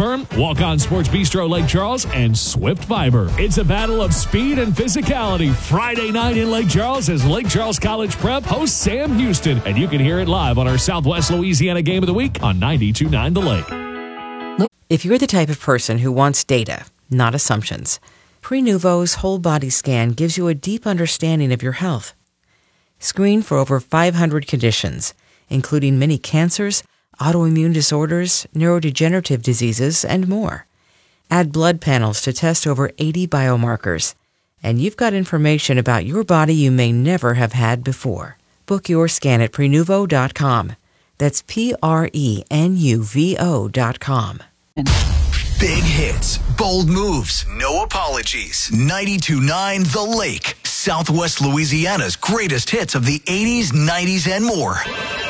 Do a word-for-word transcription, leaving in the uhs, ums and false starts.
Firm, Walk-On Sports Bistro Lake Charles, and Swift Fiber. It's a battle of speed and physicality Friday night in Lake Charles as Lake Charles College Prep hosts Sam Houston. And you can hear it live on our Southwest Louisiana Game of the Week on ninety-two point nine The Lake. If you're the type of person who wants data, not assumptions, Prenuvo's whole body scan gives you a deep understanding of your health. Screen for over five hundred conditions, including many cancers, autoimmune disorders, neurodegenerative diseases, and more. Add blood panels to test over eighty biomarkers, and you've got information about your body you may never have had before. Book your scan at Prenuvo dot com. That's P R E N U V O dot com. Big hits, bold moves, no apologies. ninety-two point nine The Lake, Southwest Louisiana's greatest hits of the eighties, nineties, and more.